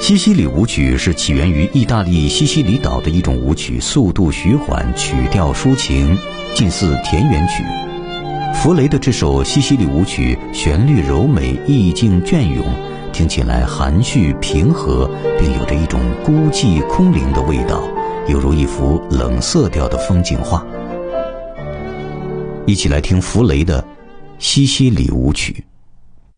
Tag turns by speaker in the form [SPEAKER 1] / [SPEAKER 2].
[SPEAKER 1] 西西里舞曲是起源于意大利西西里岛的一种舞曲，速度徐缓，曲调抒情，近似田园曲。弗雷的这首西西里舞曲旋律柔美，意境隽永，听起来含蓄平和，并有着一种孤寂空灵的味道，犹如一幅冷色调的风景画。一起来听弗雷的西西里舞曲。